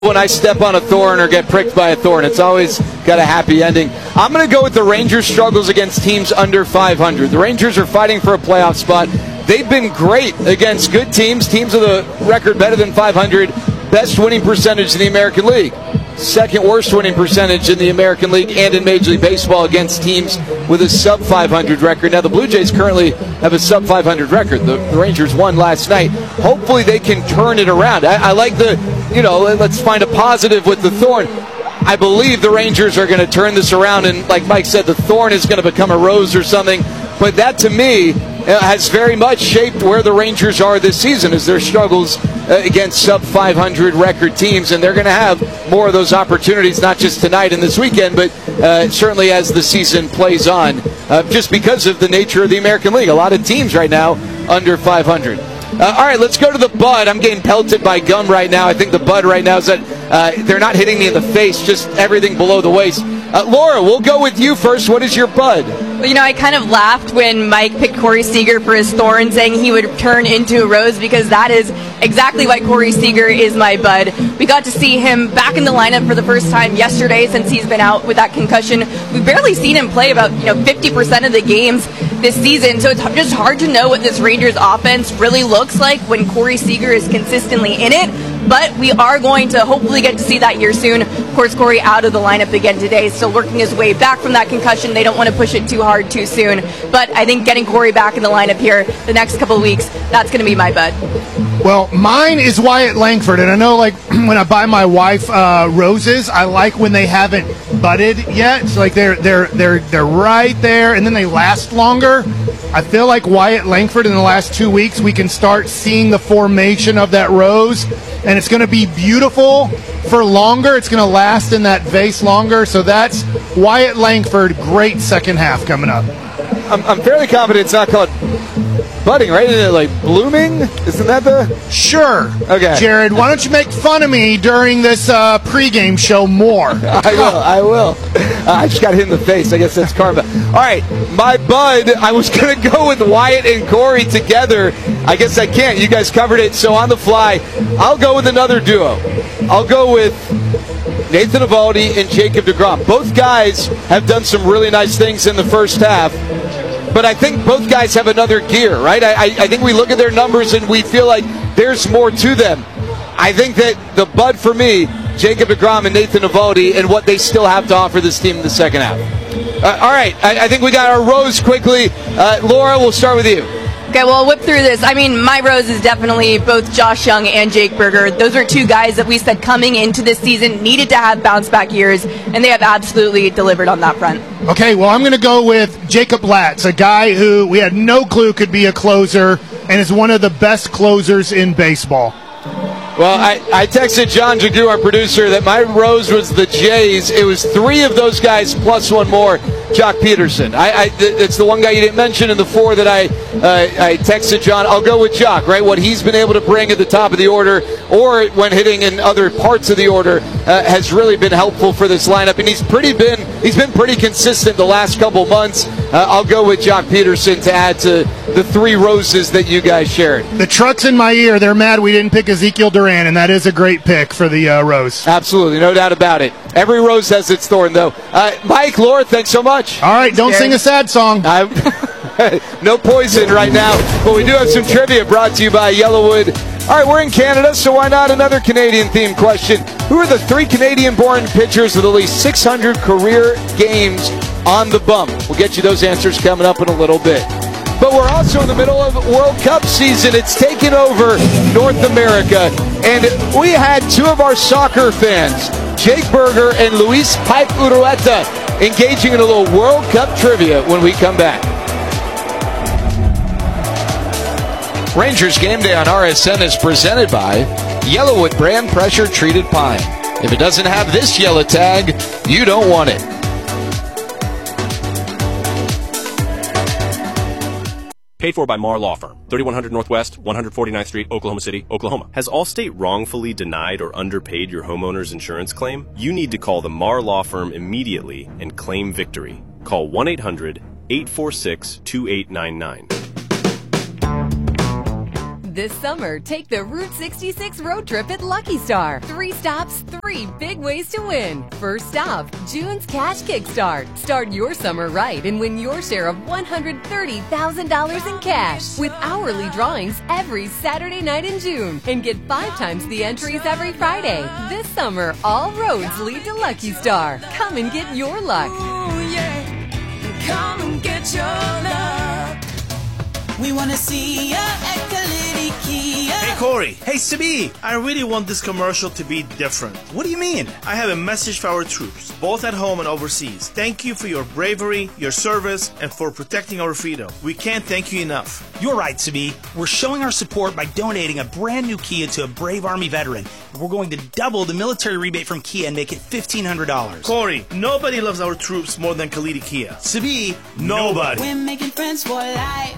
When I step on a thorn or get pricked by a thorn, it's always got a happy ending. I'm going to go with the Rangers' struggles against teams under 500. The Rangers are fighting for a playoff spot. They've been great against good teams with a record better than 500, best winning percentage in the American League. Second worst winning percentage in the American League and in Major League Baseball against teams with a sub-500 record. Now, the Blue Jays currently have a sub-500 record. The Rangers won last night. Hopefully they can turn it around. I like let's find a positive with the thorn. I believe the Rangers are going to turn this around, and like Mike said, the thorn is going to become a rose or something. But that, to me, has very much shaped where the Rangers are this season, as their struggles against sub-500 record teams, and they're going to have more of those opportunities, not just tonight and this weekend, but certainly as the season plays on, just because of the nature of the American League. A lot of teams right now under 500. All right, let's go to the Bud. I'm getting pelted by gum right now. I think the Bud right now is that they're not hitting me in the face, just everything below the waist. Laura, we'll go with you first. What is your Bud? Well, I kind of laughed when Mike picked Corey Seager for his thorn, saying he would turn into a rose, because that is exactly why Corey Seager is my Bud. We got to see him back in the lineup for the first time yesterday since he's been out with that concussion. We've barely seen him play about 50% of the games this season, so it's just hard to know what this Rangers offense really looks like when Corey Seager is consistently in it. But we are going to hopefully get to see that here soon. Of course, Corey out of the lineup again today, still working his way back from that concussion. They don't want to push it too hard too soon. But I think getting Corey back in the lineup here the next couple of weeks, that's going to be my Bud. Well, mine is Wyatt Langford, and I know, like, when I buy my wife roses, I like when they haven't budded yet. So, like, they're right there, and then they last longer. I feel like Wyatt Langford in the last 2 weeks, we can start seeing the formation of that rose, and it's going to be beautiful for longer. It's going to last in that vase longer. So that's Wyatt Langford. Great second half coming up. I'm fairly confident it's not called budding, right? Isn't it like blooming? Isn't that the... Sure. Okay. Jared, why don't you make fun of me during this pregame show more? I will. I just got hit in the face. I guess that's karma. All right, my Bud, I was going to go with Wyatt and Corey together. I guess I can't. You guys covered it, so on the fly, I'll go with another duo. I'll go with Nathan Eovaldi and Jacob deGrom. Both guys have done some really nice things in the first half. But I think both guys have another gear, right? I think we look at their numbers and we feel like there's more to them. I think that the Bud for me, Jacob deGrom and Nathan Eovaldi, and what they still have to offer this team in the second half. All right, I think we got our rose quickly. Laura, we'll start with you. Okay, well, I'll whip through this. I mean, my rose is definitely both Josh Young and Jake Burger. Those are two guys that we said coming into this season needed to have bounce-back years, and they have absolutely delivered on that front. Okay, well, I'm going to go with Jacob Latz, a guy who we had no clue could be a closer and is one of the best closers in baseball. Well, I texted John Jagu, our producer, that my rose was the Jays. It was three of those guys plus one more, Jock Peterson. It's the one guy you didn't mention in the four that I texted John. I'll go with Jock, right? What he's been able to bring at the top of the order or when hitting in other parts of the order has really been helpful for this lineup. And he's been pretty consistent the last couple months. I'll go with Jock Peterson to add to the three roses that you guys shared. The truck's in my ear. They're mad we didn't pick Ezekiel Duran, and that is a great pick for the rose. Absolutely, no doubt about it. Every rose has its thorn, though. Mike, Laura, thanks so much. All right, don't sing a sad song. No poison right now, but we do have some trivia brought to you by Yellowwood. All right, we're in Canada, so why not another Canadian-themed question? Who are the three Canadian-born pitchers with at least 600 career games on the bump? We'll get you those answers coming up in a little bit. But we're also in the middle of World Cup season. It's taken over North America. And we had two of our soccer fans, Jake Burger and Luis Pipe Urueta, engaging in a little World Cup trivia when we come back. Rangers Game Day on RSN is presented by Yellowwood brand pressure treated pine. If it doesn't have this yellow tag, you don't want it. Paid for by Marr Law Firm, 3100 Northwest, 149th Street, Oklahoma City, Oklahoma. Has Allstate wrongfully denied or underpaid your homeowner's insurance claim? You need to call the Marr Law Firm immediately and claim victory. Call 1-800-846-2899. This summer, take the Route 66 road trip at Lucky Star. 3 stops, 3 big ways to win. First stop, June's Cash Kickstart. Start your summer right and win your share of $130,000 in cash with hourly drawings every Saturday night in June. And get 5 times the entries every Friday. This summer, all roads lead to Lucky Star. Come and get your luck. Ooh, yeah. Come and get your luck. We want to see ya at Kalidi Kia. Hey Corey, hey Sabi, I really want this commercial to be different. What do you mean? I have a message for our troops, both at home and overseas. Thank you for your bravery, your service, and for protecting our freedom. We can't thank you enough. You're right, Sabi. We're showing our support by donating a brand new Kia to a brave Army veteran. We're going to double the military rebate from Kia and make it $1,500. Corey, nobody loves our troops more than Kalidi Kia. Sabi, nobody. We're making friends for life.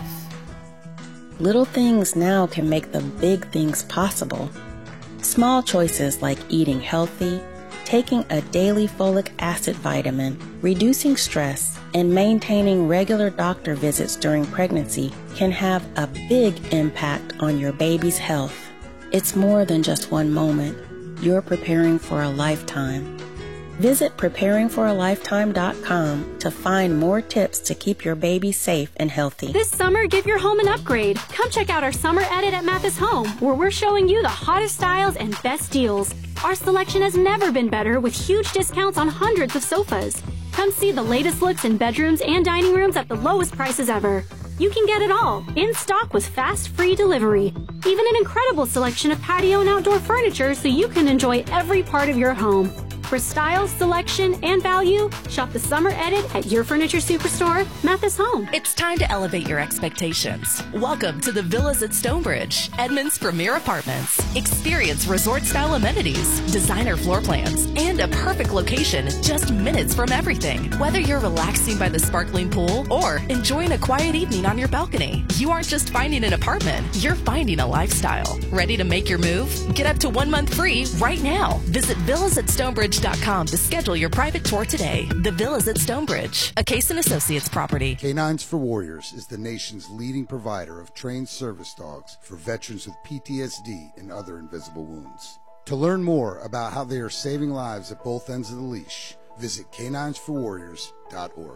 Little things now can make the big things possible. Small choices like eating healthy, taking a daily folic acid vitamin, reducing stress, and maintaining regular doctor visits during pregnancy can have a big impact on your baby's health. It's more than just one moment. You're preparing for a lifetime. Visit preparingforalifetime.com to find more tips to keep your baby safe and healthy. This summer, give your home an upgrade. Come check out our summer edit at Mathis Home, where we're showing you the hottest styles and best deals. Our selection has never been better with huge discounts on hundreds of sofas. Come see the latest looks in bedrooms and dining rooms at the lowest prices ever. You can get it all, in stock with fast, free delivery. Even an incredible selection of patio and outdoor furniture so you can enjoy every part of your home. For style, selection, and value, shop the summer edit at your furniture superstore, Mathis Home. It's time to elevate your expectations. Welcome to the Villas at Stonebridge, Edmond's premier apartments. Experience resort-style amenities, designer floor plans, and a perfect location just minutes from everything. Whether you're relaxing by the sparkling pool or enjoying a quiet evening on your balcony, you aren't just finding an apartment, you're finding a lifestyle. Ready to make your move? Get up to 1 month free right now. Visit villasatstonebridge.com to schedule your private tour today. The Villas at Stonebridge, a Case & Associates property. Canines for Warriors is the nation's leading provider of trained service dogs for veterans with PTSD and other invisible wounds. To learn more about how they are saving lives at both ends of the leash, visit caninesforwarriors.org.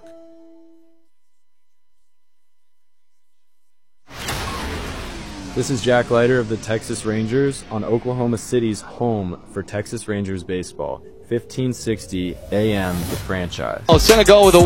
This is Jack Leiter of the Texas Rangers on Oklahoma City's home for Texas Rangers baseball. 1560 AM, the franchise. Senegal with a